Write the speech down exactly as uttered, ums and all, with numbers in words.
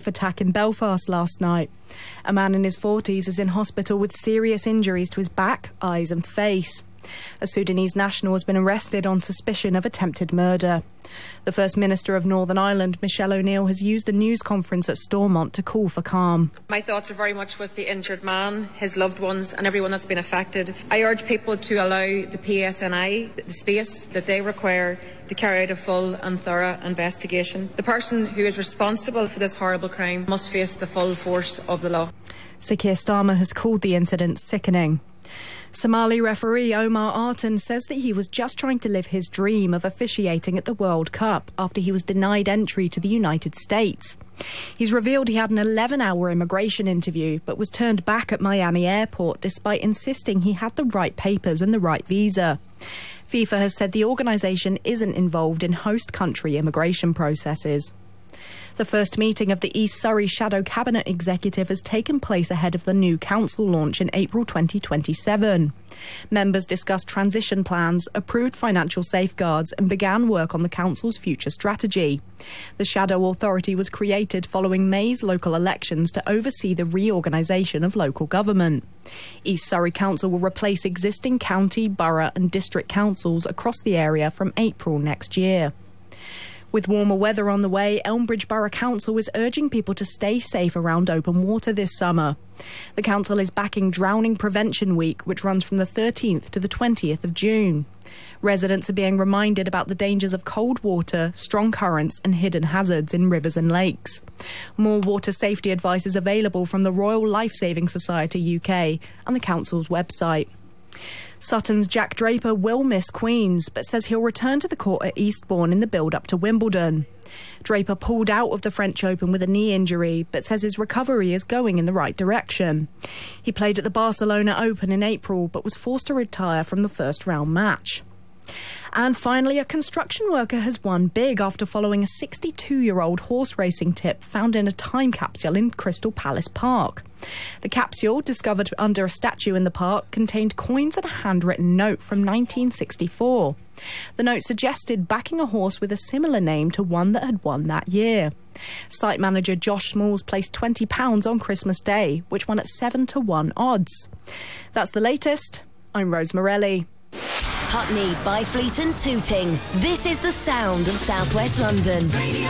attack in Belfast last night. A man in his forties is in hospital with serious injuries to his back, eyes and face. A Sudanese national has been arrested on suspicion of attempted murder. The First Minister of Northern Ireland, Michelle O'Neill, has used a news conference at Stormont to call for calm. My thoughts are very much with the injured man, his loved ones and everyone that's been affected. I urge people to allow the P S N I the space that they require to carry out a full and thorough investigation. The person who is responsible for this horrible crime must face the full force of the law. Sir Keir Starmer has called the incident sickening. Somali referee Omar Artan says that he was just trying to live his dream of officiating at the World Cup after he was denied entry to the United States. He's revealed he had an eleven-hour immigration interview but was turned back at Miami airport despite insisting he had the right papers and the right visa. FIFA has said the organisation isn't involved in host country immigration processes. The first meeting of the East Surrey Shadow Cabinet Executive has taken place ahead of the new council launch in April twenty twenty-seven. Members discussed transition plans, approved financial safeguards and began work on the council's future strategy. The Shadow Authority was created following May's local elections to oversee the reorganisation of local government. East Surrey Council will replace existing county, borough and district councils across the area from April next year. With warmer weather on the way, Elmbridge Borough Council is urging people to stay safe around open water this summer. The council is backing Drowning Prevention Week, which runs from the thirteenth to the twentieth of June. Residents are being reminded about the dangers of cold water, strong currents and hidden hazards in rivers and lakes. More water safety advice is available from the Royal Lifesaving Society U K and the council's website. Sutton's Jack Draper will miss Queen's, but says he'll return to the court at Eastbourne in the build-up to Wimbledon. Draper pulled out of the French Open with a knee injury, but says his recovery is going in the right direction. He played at the Barcelona Open in April, but was forced to retire from the first round match. And finally, a construction worker has won big after following a sixty-two-year-old horse racing tip found in a time capsule in Crystal Palace Park. The capsule, discovered under a statue in the park, contained coins and a handwritten note from nineteen sixty-four. The note suggested backing a horse with a similar name to one that had won that year. Site manager Josh Smalls placed twenty pounds on Christmas Day, which won at seven to one odds. That's the latest. I'm Rose Morelli. Putney, Byfleet and Tooting. This is the sound of South West London.